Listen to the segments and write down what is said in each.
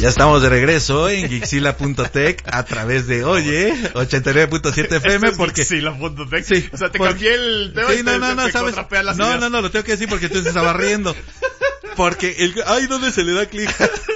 Ya estamos de regreso en Geekzilla.tech a través de Oye 89.7 FM porque Geekzilla.tech. Sí, o sea, te cambié el tema. Sí, y ¿sabes? No, lo tengo que decir porque tú se estaba riendo. Porque ay, ¿dónde se le da clic?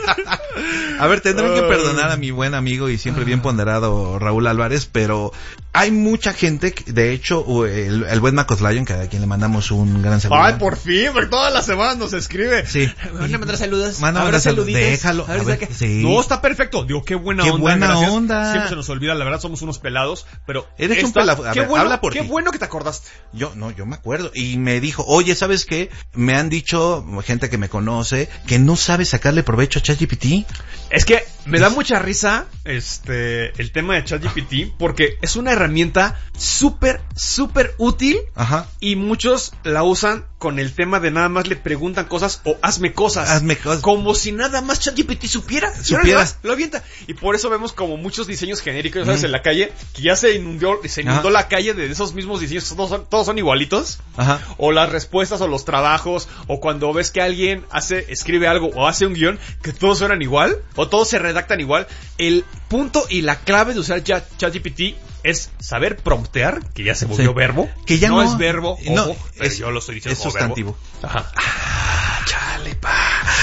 A ver, tendrán que perdonar a mi buen amigo y siempre bien ponderado Raúl Álvarez, pero hay mucha gente, de hecho, el buen Macoslayon, que a quien le mandamos un gran saludo. Ay, por fin, porque todas las semanas nos escribe. Sí. ¿Van a mandar saludos? Mándame saluditos. Déjalo. A ver, sí. No, está perfecto. Digo, qué buena onda. Qué buena gracias. onda. Siempre se nos olvida, la verdad, somos unos pelados, pero... Eres un pelado. A ver, habla por ti. Qué bueno que te acordaste. Yo me acuerdo. Y me dijo, oye, ¿sabes qué? Me han dicho, gente que me conoce, que no sabe sacarle provecho a ChatGPT. Es que me da mucha risa el tema de ChatGPT porque es una herramienta súper útil. Ajá. Y muchos la usan con el tema de nada más le preguntan cosas o hazme cosas. Como si nada más ChatGPT supiera. Lo avienta. Y por eso vemos como muchos diseños genéricos, ¿sabes? En la calle, que ya se inundó la calle de esos mismos diseños, todos son igualitos. Ajá. O las respuestas o los trabajos, o cuando ves que alguien escribe algo o hace un guión, que todos suenan igual, o todos se redactan igual. El punto y la clave de usar ChatGPT es saber promptear, que ya se volvió verbo, que ya no es verbo, ojo, no, pero yo lo estoy diciendo es sustantivo. Verbo. Ajá. Chale, pa.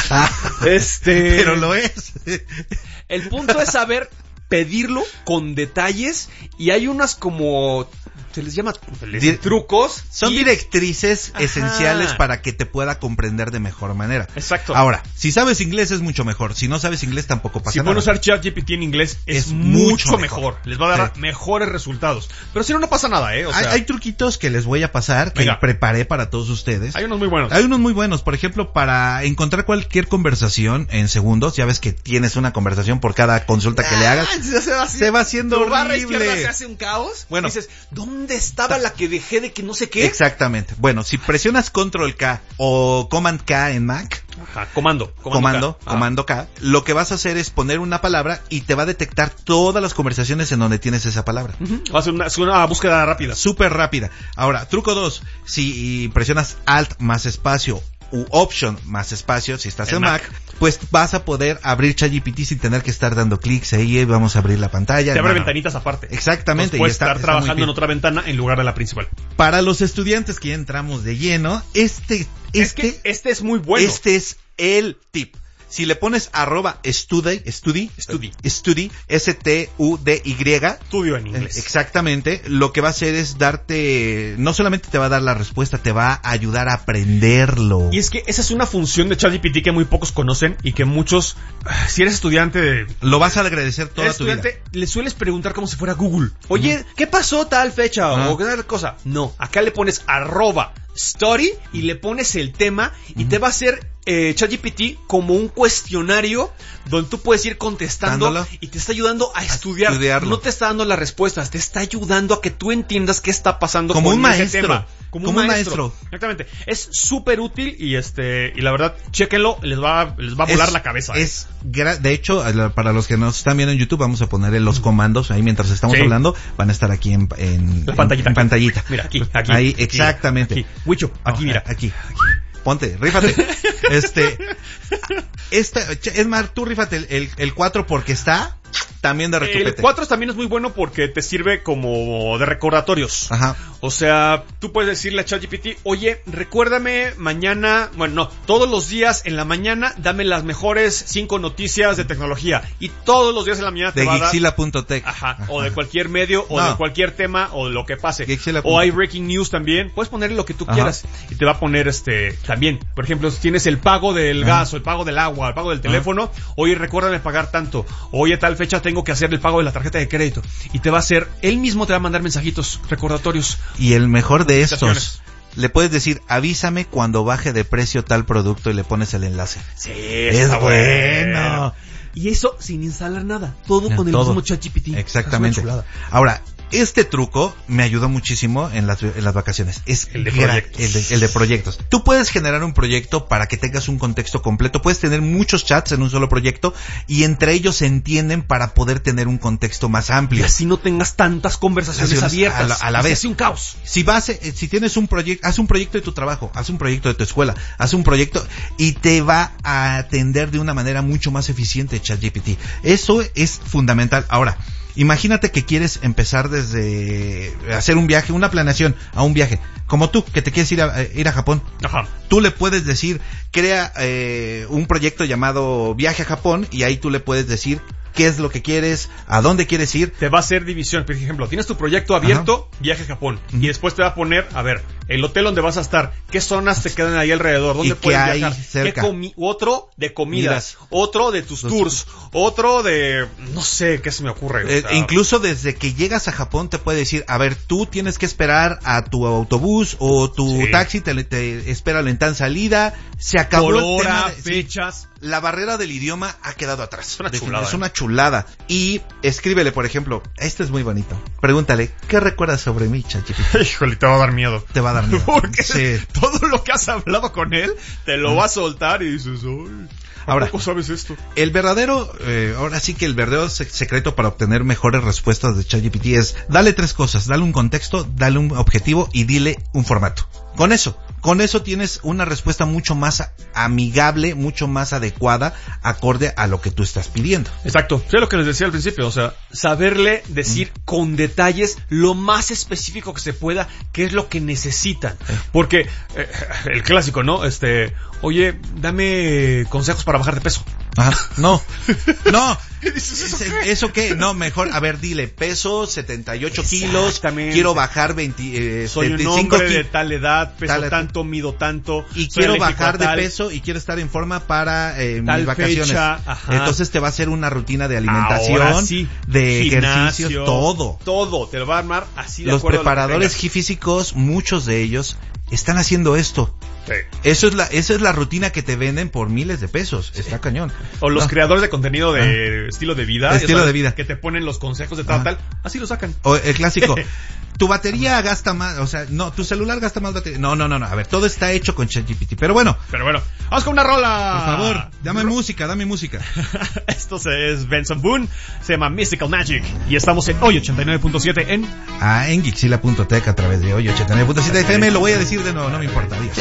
Pero lo es. El punto es saber pedirlo con detalles, y hay unas como se les llama trucos. Son directrices esenciales para que te pueda comprender de mejor manera. Exacto. Ahora, si sabes inglés es mucho mejor. Si no sabes inglés tampoco pasa nada. Si pueden usar ChatGPT en inglés es mucho mejor. Les va a dar mejores resultados. Pero si no pasa nada, O sea, hay truquitos que les voy a pasar, que preparé para todos ustedes. Hay unos muy buenos. Por ejemplo, para encontrar cualquier conversación en segundos, ya ves que tienes una conversación por cada consulta que le hagas. Se va haciendo horrible. Tu barra izquierda se hace un caos. Bueno, dices, ¿dónde estaba la que dejé de que no sé qué? Exactamente. Bueno, si presionas Control K o Command K en Mac, Comando K, lo que vas a hacer es poner una palabra y te va a detectar todas las conversaciones en donde tienes esa palabra. Va a ser una búsqueda rápida. Súper rápida. Ahora, truco 2, si presionas Alt más espacio u Option más espacio, si estás en Mac, pues vas a poder abrir ChatGPT sin tener que estar dando clics ahí. Vamos a abrir la pantalla. Te abre ventanitas aparte. Exactamente. Puedes estar trabajando en otra ventana en lugar de la principal. Para los estudiantes que ya entramos de lleno, este es muy bueno. Este es el tip. Si le pones @study, STUDY, estudio en inglés. Exactamente, lo que va a hacer es darte, no solamente te va a dar la respuesta, te va a ayudar a aprenderlo. Y es que esa es una función de ChatGPT que muy pocos conocen y que muchos, si eres estudiante, lo vas a agradecer toda tu vida. Le sueles preguntar como si fuera Google. Oye, ¿qué pasó tal fecha? O qué tal cosa. No, acá le pones @story y le pones el tema y te va a hacer ChatGPT como un cuestionario donde tú puedes ir contestando y te está ayudando a estudiarlo. No te está dando las respuestas, te está ayudando a que tú entiendas qué está pasando como con un maestro. ese tema. Como un maestro. Exactamente. Es súper útil y la verdad, chéquenlo, les va a volar la cabeza. De hecho, para los que nos están viendo en YouTube, vamos a ponerle los comandos ahí mientras estamos hablando, van a estar aquí en pantallita. Mira, aquí. Ahí, exactamente. Aquí. Wicho, aquí, mira. Aquí. Ponte, rífate. Es más, tú rífate el 4 porque está también de retupete. El 4 también es muy bueno porque te sirve como de recordatorios. Ajá. O sea, tú puedes decirle a ChatGPT, oye, recuérdame mañana, todos los días en la mañana, dame las mejores 5 noticias de tecnología. Y todos los días en la mañana te va a dar... De Geekzilla.tech. Ajá. O de cualquier medio, o de cualquier tema, o lo que pase. O hay breaking news también. Puedes ponerle lo que tú quieras. Y te va a poner también. Por ejemplo, si tienes el pago del gas, o el pago del agua, el pago del teléfono, oye, recuérdame pagar tanto. Oye, tal fecha tengo que hacer el pago de la tarjeta de crédito. Y te va a hacer, él mismo te va a mandar mensajitos, recordatorios. Y el mejor de estos, le puedes decir, avísame cuando baje de precio tal producto y le pones el enlace. Sí, es bueno. Y eso sin instalar nada. Todo con el mismo ChatGPT. Exactamente. Ahora, Este truco me ayudó muchísimo en las vacaciones. Es el de proyectos. El de proyectos. Tú puedes generar un proyecto para que tengas un contexto completo. Puedes tener muchos chats en un solo proyecto y entre ellos se entienden para poder tener un contexto más amplio. Y así no tengas tantas conversaciones abiertas. A la vez. Es un caos. Si tienes un proyecto, haz un proyecto de tu trabajo, haz un proyecto de tu escuela, haz un proyecto y te va a atender de una manera mucho más eficiente ChatGPT. Eso es fundamental. Ahora, imagínate que quieres empezar desde hacer un viaje, una planeación a un viaje. Como tú, que te quieres ir a Japón. Ajá. Tú le puedes decir, crea un proyecto llamado Viaje a Japón y ahí tú le puedes decir qué es lo que quieres, a dónde quieres ir. Te va a hacer división. Por ejemplo, tienes tu proyecto abierto, Viaje a Japón. Y después te va a poner, a ver, el hotel donde vas a estar, qué zonas te quedan ahí alrededor, dónde puedes viajar, cerca. Otro de comidas, otro de tus tours, otro de, no sé, qué se me ocurre. Incluso desde que llegas a Japón te puede decir, a ver, tú tienes que esperar a tu autobús o tu taxi, te espéralo en tal salida, se acabó por el hora, tema fechas. La barrera del idioma ha quedado atrás. Es una chulada. Es una chulada. Y escríbele, por ejemplo, este es muy bonito. Pregúntale, ¿qué recuerdas sobre mí, ChatGPT? Híjole, te va a dar miedo. Te va a dar miedo. Porque todo lo que has hablado con él, te lo va a soltar y dices, ¡ay! Ahora, ¿cómo sabes esto? El verdadero, ahora sí que el verdadero secreto para obtener mejores respuestas de ChatGPT es, dale 3 cosas, dale un contexto, dale un objetivo y dile un formato. Con eso tienes una respuesta mucho más amigable, mucho más adecuada, acorde a lo que tú estás pidiendo. Exacto, es lo que les decía al principio, o sea, saberle decir con detalles lo más específico que se pueda qué es lo que necesitan. Porque el clásico, ¿no? Oye, dame consejos para bajar de peso. Ajá. No. ¿Qué dices? ¿Eso qué? No, mejor, a ver, dile, peso 78 kilos, quiero bajar 20, soy 75 un hombre de tal edad, peso tanto, mido tanto, y quiero bajar de peso y quiero estar en forma para mis vacaciones. Fecha, entonces te va a hacer una rutina de alimentación, de gimnasio, ejercicios, todo te lo va a armar así de los acuerdo. Los preparadores físicos, muchos de ellos están haciendo esto. Sí. Esa es la rutina que te venden por miles de pesos. Está cañón. O los creadores de contenido de estilo de vida. Estilo de vida. Que te ponen los consejos de tal. Así lo sacan. O el clásico. Tu batería gasta más, o sea, no, tu celular gasta más batería. No. A ver, todo está hecho con ChatGPT. Pero bueno, vamos con una rola. Por favor, dame música. Esto es Benson Boone. Se llama Mystical Magic. Y estamos en hoy 89.7 en Geeksila.tech a través de hoy 89.7 FM. Lo voy a decir de nuevo, no me importa. Adiós.